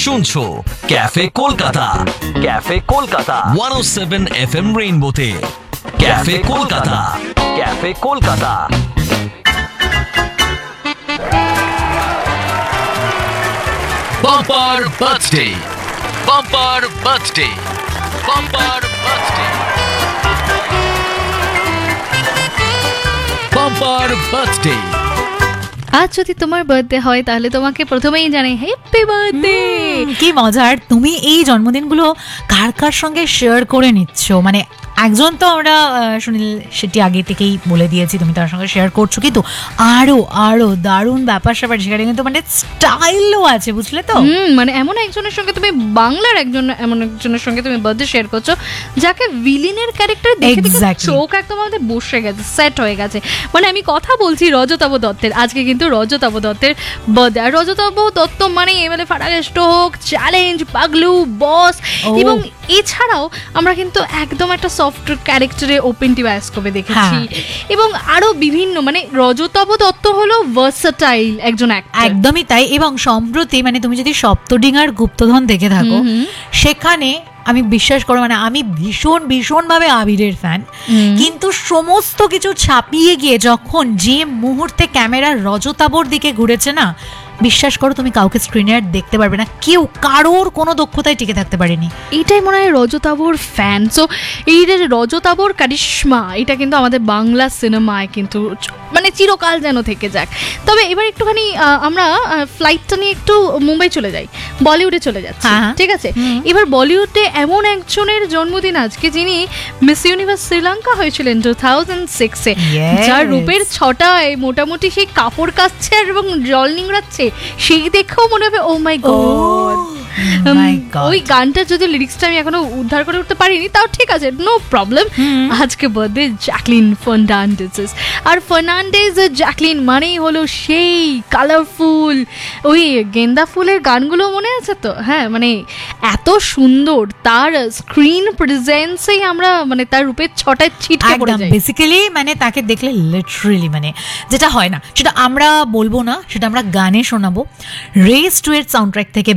শুনছো cafe Kolkata 107 FM রেইনবোতে। Cafe Kolkata. Bumper birthday. আজ যদি তোমার বার্থডে হয় তাহলে তোমাকে প্রথমেই জানাই হ্যাপি বার্থডে। কি মজার, তুমি এই জন্মদিনগুলো কার কার সঙ্গে শেয়ার করে নিচ্ছ। মানে একজন তো আমরা সুনীল সেটি আগে থেকেই বলে দিয়েছি, তুমি তার সঙ্গে শেয়ার করছো, কিন্তু আরো দারুণ ব্যাপার স্যাপার, সেখানে কিন্তু মানে স্টাইলও আছে, বুঝলে তো। মানে এমন একজনের সঙ্গে তুমি বাংলার এমন একজনের সঙ্গে তুমি বার্থডে শেয়ার করছো যাকে ভিলিনের ক্যারেক্টার দেখে চোখ একদম আমাদের বসে গেছে, সেট হয়ে গেছে। মানে আমি কথা বলছি রজতাভ দত্তের। আজকে কিন্তু রজতাভ দত্তের বার্থডে। আর রজতাভ দত্ত মানে এমএলএ ফাটাকেষ্ট হোক, চ্যালেঞ্জ, পাগলু, বস, এবং এছাড়াও আমরা কিন্তু একদম একটা সফট ক্যারেক্টারে ওপেন টি বায়োস্কোপে দেখেছি, এবং আরো বিভিন্ন, মানে রজতাভ দত্ত হলো ভার্সেটাইল একজন অ্যাক্টর। একদমই তাই। এবং সম্প্রতি মানে তুমি যদি সপ্তডিঙার গুপ্তধন দেখে থাকো, সেখানে আমি বিশ্বাস করো, মানে আমি ভীষণ ভাবে আবিরের ফ্যান, কিন্তু সমস্ত কিছু ছাপিয়ে গিয়ে যখন যে মুহূর্তে ক্যামেরা রজতাভর দিকে ঘুরেছে না, বিশ্বাস করো তুমি কাউকে স্ক্রিনে আর দেখতে পারবে না, কেউ কারোর কোনো দক্ষতায় টিকে থাকতে পারেনি। এটাই মনে হয় রজতাভর ফ্যান। সো এই যে রজতাভর কারিশমা, এটা কিন্তু আমাদের বাংলা সিনেমায় কিন্তু মানে চিরকাল যেন থেকে যাক। তবে এবার একটুখানি আমরা ফ্লাইটটা নিয়ে একটু মুম্বাই চলে যাই, বলিউডে চলে যাচ্ছি, ঠিক আছে? এবার বলিউডে এমন একজনের জন্মদিন আজকে, যিনি মিস ইউনিভার্স শ্রীলঙ্কা হয়েছিলেন 2006-এ, যার রূপের ছটায় মোটামুটি সেই কাপড় কাচ্ছে এবং জল নিংড়াচ্ছে, সেই দেখেও মনে হবে ও মাই গড। ওই গানটা যদি লিরিক্সটা আমি এখনো উদ্ধার করে উঠতে পারিনি, তাও ঠিক আছে, নো প্রবলেম। আজকে বার্থডে জ্যাকলিন ফার্নান্ডেজ। আর ফার্নান্ডেজ জ্যাকলিন মানেই হলো সেই কালারফুল, ওই গেন্দা ফুলের গানগুলো মনে আছে তো? হ্যাঁ, মানে এত সুন্দর তার স্ক্রিন প্রেজেন্সেই আমরা মানে তার রূপের ছটায় ছিটকে পড়ে যাই। বেসিক্যালি মানে তাকে দেখলে লিটারালি মানে যেটা হয় না, সেটা আমরা বলবো না, সেটা আমরা গানে শোনাবো। রেস 2 এর সাউন্ডট্র্যাক থেকে